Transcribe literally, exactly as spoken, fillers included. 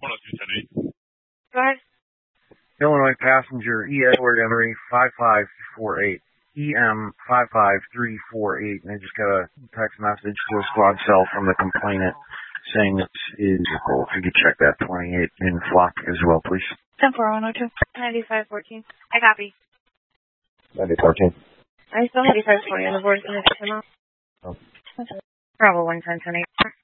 one oh two ten eight. Go ahead. Illinois passenger E Edward Emery five five four eight. E M five five three four eight. And I just got a text message to a squad cell from the complainant saying this is, well, if you could check that twenty-eight in flock as well, please. ten four one oh two. ninety-five fourteen. I copy. ninety fourteen. I still have ninety-five forty on the board. Is it enough? Oh. Bravo one ten ten eight.